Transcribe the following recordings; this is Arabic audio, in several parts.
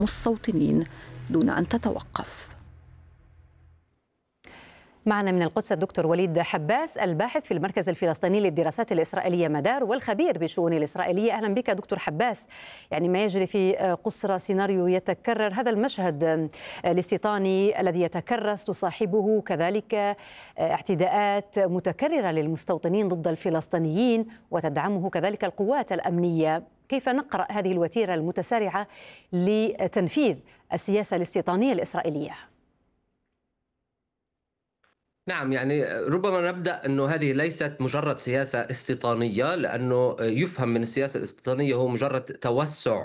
مستوطنين دون أن تتوقف. معنا من القدس الدكتور وليد حباس، الباحث في المركز الفلسطيني للدراسات الإسرائيلية مدار والخبير بالشؤون الإسرائيلية. أهلا بك دكتور حباس. يعني ما يجري في قسرة سيناريو يتكرر، هذا المشهد الاستيطاني الذي يتكرس تصاحبه كذلك اعتداءات متكررة للمستوطنين ضد الفلسطينيين وتدعمه كذلك القوات الأمنية. كيف نقرأ هذه الوتيرة المتسارعة لتنفيذ السياسة الاستيطانية الإسرائيلية؟ نعم، يعني ربما نبدأ أنه هذه ليست مجرد سياسة استيطانية، لأنه يفهم من السياسة الاستيطانية هو مجرد توسع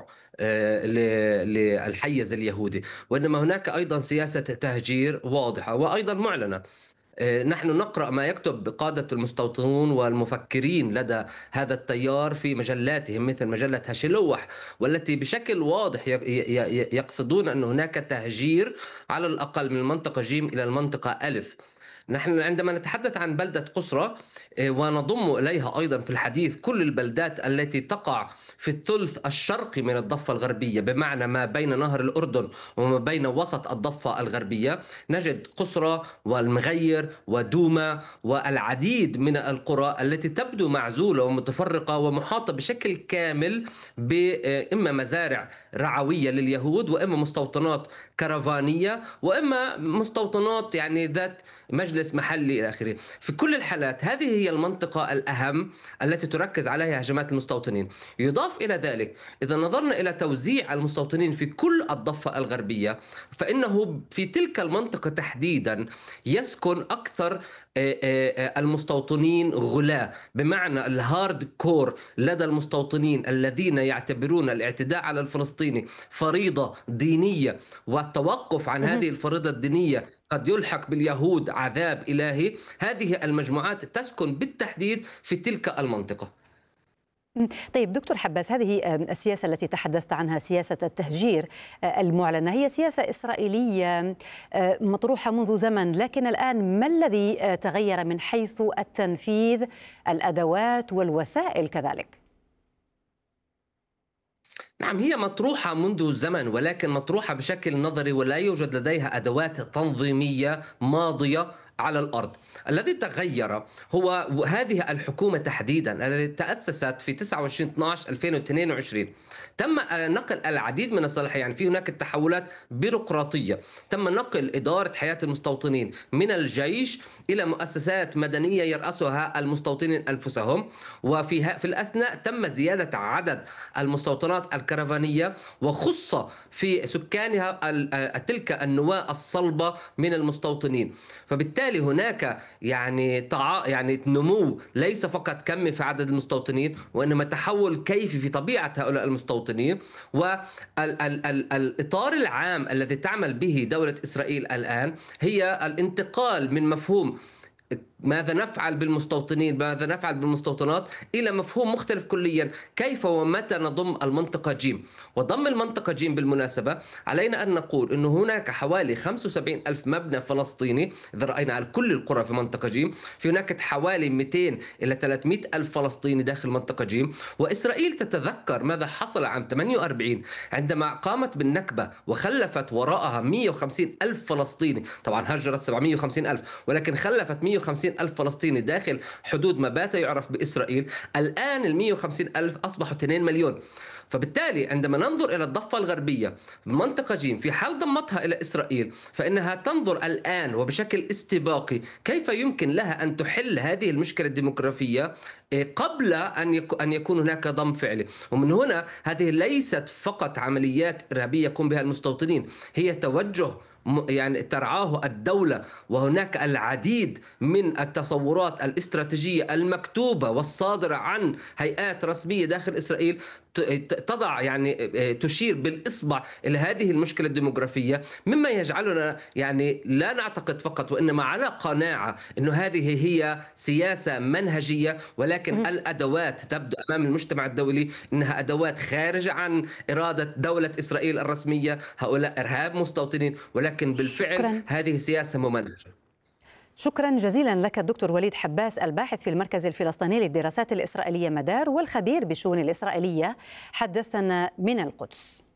للحيز اليهودي، وإنما هناك أيضا سياسة تهجير واضحة وأيضا معلنة. نحن نقرأ ما يكتب قادة المستوطنون والمفكرين لدى هذا التيار في مجلاتهم مثل مجلة هاشلوح، والتي بشكل واضح يقصدون أن هناك تهجير على الأقل من المنطقة جيم إلى المنطقة ألف. نحن عندما نتحدث عن بلدة قسرة ونضم إليها أيضا في الحديث كل البلدات التي تقع في الثلث الشرقي من الضفة الغربية، بمعنى ما بين نهر الأردن وما بين وسط الضفة الغربية، نجد قسرة والمغير ودوما والعديد من القرى التي تبدو معزولة ومتفرقة ومحاطة بشكل كامل بإما مزارع رعوية لليهود، وإما مستوطنات كرفانية، وإما مستوطنات يعني ذات مجلس محلي إلى آخره. في كل الحالات هذه هي المنطقة الأهم التي تركز عليها هجمات المستوطنين. يضاف إلى ذلك إذا نظرنا إلى توزيع المستوطنين في كل الضفة الغربية، فإنه في تلك المنطقة تحديدا يسكن أكثر المستوطنين غلاة، بمعنى الهارد كور لدى المستوطنين الذين يعتبرون الاعتداء على الفلسطيني فريضة دينية، والتوقف عن هذه الفريضة الدينية قد يلحق باليهود عذاب إلهي. هذه المجموعات تسكن بالتحديد في تلك المنطقة. طيب دكتور حباس، هذه السياسة التي تحدثت عنها، سياسة التهجير المعلنة، هي سياسة إسرائيلية مطروحة منذ زمن، لكن الآن ما الذي تغير من حيث التنفيذ، الأدوات والوسائل كذلك؟ نعم، هي مطروحة منذ زمن، ولكن مطروحة بشكل نظري ولا يوجد لديها أدوات تنظيمية ماضية على الأرض. الذي تغير هو هذه الحكومة تحديدا التي تأسست في 29/12/2022. تم نقل العديد من الصلاحيات، يعني في هناك تحولات بيروقراطية، تم نقل إدارة حياة المستوطنين من الجيش إلى مؤسسات مدنية يرأسها المستوطنين أنفسهم، في الأثناء تم زيادة عدد المستوطنات الكرفانية وخص في سكانها تلك النواة الصلبة من المستوطنين. فبالتالي هناك يعني نمو ليس فقط كمي في عدد المستوطنين، وإنما تحول كيفي في طبيعة هؤلاء المستوطنين. والإطار العام الذي تعمل به دولة إسرائيل الآن هي الانتقال من مفهوم ماذا نفعل بالمستوطنين، ماذا نفعل بالمستوطنات، إلى مفهوم مختلف كليا، كيف ومتى نضم المنطقة جيم. وضم المنطقة جيم بالمناسبة علينا أن نقول أنه هناك حوالي 75 ألف مبنى فلسطيني. إذا رأينا على كل القرى في منطقة جيم، في هناك حوالي 200 إلى 300 ألف فلسطيني داخل منطقة جيم. وإسرائيل تتذكر ماذا حصل عام 48 عندما قامت بالنكبة وخلفت وراءها 150 ألف فلسطيني. طبعا هجرت 750 ألف، ولكن خلفت 150 ألف فلسطيني داخل حدود ما بات يعرف بإسرائيل. الآن ال 150 ألف أصبحوا 2 مليون. فبالتالي عندما ننظر إلى الضفة الغربية منطقة جيم في حال ضمتها إلى إسرائيل، فإنها تنظر الآن وبشكل استباقي كيف يمكن لها أن تحل هذه المشكلة الديموغرافية قبل أن يكون هناك ضم فعلي. ومن هنا هذه ليست فقط عمليات إرهابية يقوم بها المستوطنين، هي توجه يعني ترعاه الدولة، وهناك العديد من التصورات الاستراتيجية المكتوبة والصادرة عن هيئات رسمية داخل إسرائيل تضع يعني تشير بالإصبع إلى هذه المشكلة الديموغرافية، مما يجعلنا يعني لا نعتقد فقط وإنما على قناعة أنه هذه هي سياسة منهجية، ولكن الأدوات تبدو أمام المجتمع الدولي أنها أدوات خارجة عن إرادة دولة إسرائيل الرسمية. هؤلاء إرهاب مستوطنين، ولكن بالفعل هذه سياسة ممنهجة. شكرا جزيلا لك الدكتور وليد حباس، الباحث في المركز الفلسطيني للدراسات الإسرائيلية مدار والخبير بالشؤون الإسرائيلية، حدثنا من القدس.